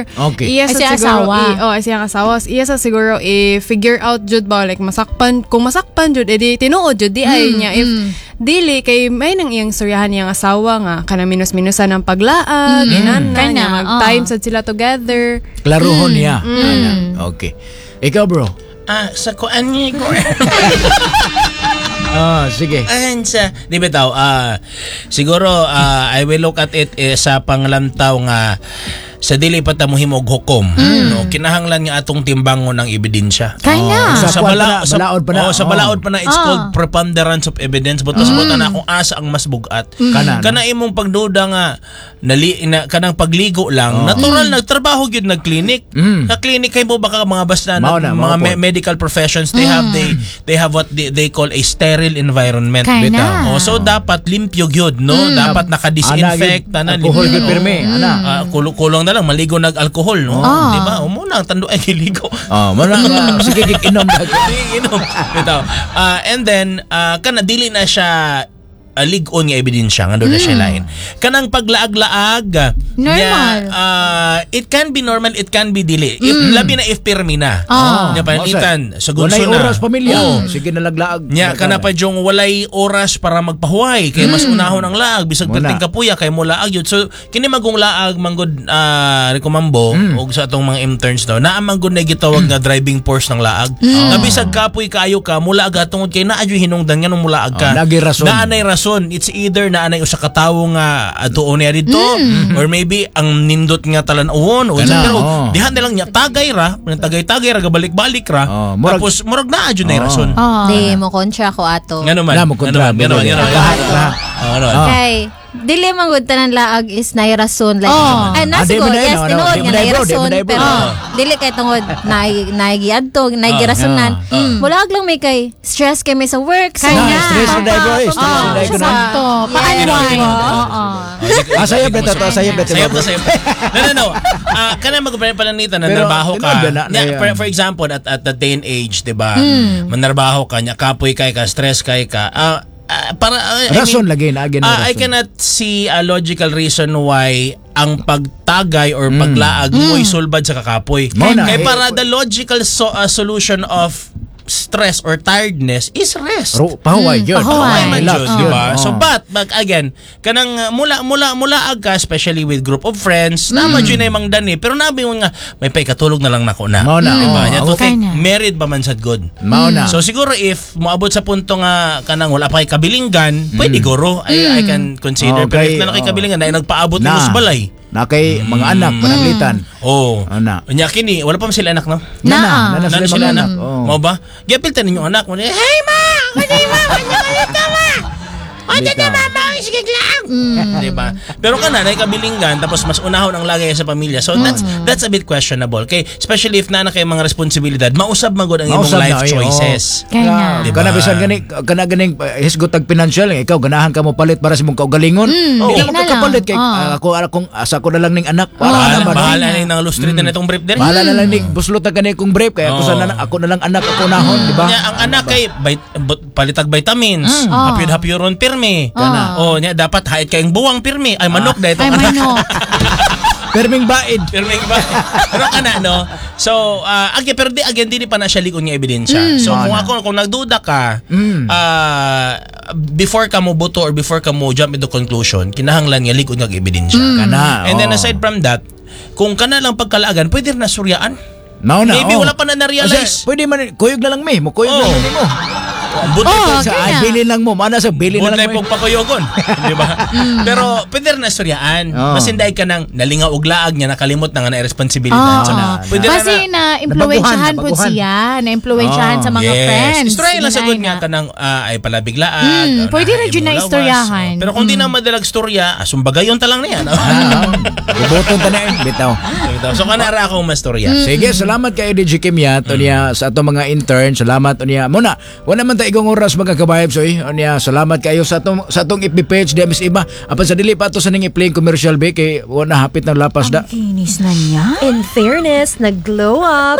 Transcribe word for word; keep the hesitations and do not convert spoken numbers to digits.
or Okay. iya Ay, sa siya siguro asawa. i, oh, siya asawa. Iya sa siguro i-figure out jud ba like masakpan, kung masakpan jud edi tinuod jud di ay niya if dili kay may nang iyang suryahan iyang asawa nga kana minus-minusan ng paglaag, Mm. inana Kana, niya mag-time oh. sad sila together. Klaruhon niya. Ana. Okay. Ikaw bro. Ah, sa kuan niya ko. Ah, sige. Ayan sa, di ba tao, ah, siguro, ah, I will look at it eh, sa panglantaw nga sa dili pa ta mohimog hukom, no, kinahanglan nga atong timbangon ng ebidensya. Kanya. Sa Sa kwan bala, pa na, sa balaod pa na. oh, sa Oh. balaod pa na it's Oh. called preponderance of evidence but mm. na kung asa ang mas bugat. Kana, no? Kana imong pagduda nga nali na, kanang pagligo lang, Oh. natural nagtrabaho gyud nag-clinic. Mm. Sa clinic kay mo baka mga basta Mao na, mga mao me- po. medical professions they have they they have what they, they call a sterile environment. Kaya Bitaw. na. Oh, so dapat limpyo gyud, no? Dapat naka-disinfect Ana, tanan alcohol limpyo. gyud pirmi, ana. Ah, kulong-kulong na lang maligo nag-alcohol, no? Ah. Di ba? O mo lang tando ay ligo. Oh, mo na nga. Sige, gikinom na. Sige, inom. Ito. Ah, and then uh, kana dili na siya uh, lig-on nga ebidensya nga doon na siya lain. Kanang paglaag-laag Normal. niya, uh, it can be normal, it can be dili. If, labi na if pirmi na. Ah. Nya panalitan sa gunso Walay na. oras pamilya. Oo. Sige nalaglaag. Nya kana pa jong walay oras para magpahuway kay mas unahon ang laag bisag Muna. perting kapuya kay mo laag yun. So kini magong laag manggod uh, rekomambo og sa atong mga interns daw naa manggod na gitawag nga driving force ng laag. Nga bisag kapoy kaayo ka mula aga tungod kay naa jud hinungdan nga nung mula ka. Oh, nagi rason. Naanay rason. It's either naanay usa ka tawo nga atuon niya dito or maybe ang nindot nga talan-uwon o Kana, pero oh. dihan na lang niya tagay ra, tagay-tagay ra gabalik-balik ra. Oh, murag- Tapos murag naa jud na Oh. rason. Ah. Di mo kontra ko ato. Ngano man? Na mo kontra, Ngano man? Ngano man? dili. Ngano man? Lahat, lahat. Oh, ano? Ah. Kay dili man gud tanan laag is nay rason like Oh. ay Ah, di nasigo mo na yun, yes no, no. tinuod Di mo nga na nay yun, bro, di mo rason na yun, bro. pero Ah. dili kay tungod nay nay giadto nay Ah, girasonan ah, ah. mula lang may kay stress kay may sa work so, Kanya. Ah, stress na dahil, bro, eh. Stress na Oh, dahil ko na. sakto. Paanwan. Oo. Ah, sayo beto to, sayo beto. Sayop na sayop. No, no, no. Ah, kana magpalanita na Pero, narbaho ka. tinuod na, na, Nya, na, for, yan. for example, at at the day and age, 'di ba? Manarbaho ka nya, kapoy kay ka, stress kay ka. Ah, ah, para ah, I Rason mean, lagi na agin. ah, I cannot see a logical reason why ang pagtagay or paglaag mo isulbad sa kakapoy. Mao na, Kay eh. para the logical so, ah, solution of stress or tiredness is rest. Ro, pahuway yun. pahuway. Pahuway man Relax jud, yun. di ba? Oh. So but, but again, kanang uh, mula mula mula aga especially with group of friends, na man jud na imong dani, pero nabi mo nga may pay katulog na lang nako na. Mao na, Di ba? oh. Nya to Okay think, na. married pa man sad good. Mao na. So siguro if moabot sa punto nga kanang wala pa kay kabilinggan, pwede guro. I, I can consider. Pero Okay, if na kay oh. kabilinggan na nagpaabot Na. mo sa balay. Na kay mga anak, pananglitan. Oh. Ana. Nya kini, wala pa man sila anak no? Na. Na, na, Nana sila sila mga anak. anak. Oh. Mo ba? Gapiltan ninyo anak mo. Hey ma, kani ma, kanya kalita ma. Ano na mama, sige lang. Di ba? Pero kana na kabilinggan tapos mas unahon ang lagay sa pamilya. So that's that's a bit questionable. Kay especially if na na kay mga responsibilidad, mausab man gud ang imong Mausab na, life eh, choices. Kanya. Diba? Kana bisan gani kana ganing uh, hisgot tag financial ikaw ganahan ka mo palit para sa imong kaugalingon. Oh, Hindi di mo na kapalit kay lang. ah, ako akong asa ko na lang ning anak para Bahala, naman. bahala na yung lustrit na itong brief din. Bahala na lang ni buslot na gani kong brief kaya ako Oo. sa na, ako na lang anak ako nahon, di ba? Nya, ang anak kay bait, but- palitag vitamins, Oh. hapyod-hapyoron pirmi. Kana. Oh, nya dapat hait kayong buwang pirmi. Ay manok Ah. dahil Ay, itong anak. manok. Perming baid. Pirmi ba? Pero kana no. So, uh, again, pero di again di pa na siya likod nga ebidensya. So, kung Ana. ako kung nagduda ka, Mm. ah, before ka mo buto or before ka mo jump into conclusion, kinahanglan nga likod nga ebidensya. Kana. And then oh. aside from that, kung kana lang pagkalaagan, pwede rin na suryaan. Mao na. Maybe oh. wala pa na na-realize. Kasi, pwede man kuyog na lang mi, mo kuyog Oh. na lang mo. Buti Oh, po Sa kaya. ay bilin lang mo, mana sa bilin na Budlay lang mo. pong pakuyogon. Di ba? Pero pwede rin na suryaan. Oh. Mas hindi ka nang nalingaw og laag niya, nakalimot na nga na responsibilidad. Oh. So, na- pwede rin Kasi na... na-impluensyahan po nabaguhan. siya. Na-impluensyahan Oh. sa mga Yes. friends. Istray lang sa Inay good nga na. ka ng ah, ay palabiglaag. Mm, o pwede na rin yun na imulawas. istoryahan. Oh. Pero kung di na madalag storya, asumbagayon ta lang na yan. Ah, Bubuton ta na eh, bitaw. So kanara akong mastorya. Sige, salamat kay D J Kimya to niya sa ato mga intern. Salamat to niya. Muna, wala man ta igong oras mga kabayab so eh. Niya, salamat kayo sa atong sa atong F B page di amis iba. Apan sa dili pa to sa ning i-play commercial be kay wala hapit ng lapas da. Kinis na niya. In fairness, nag-glow up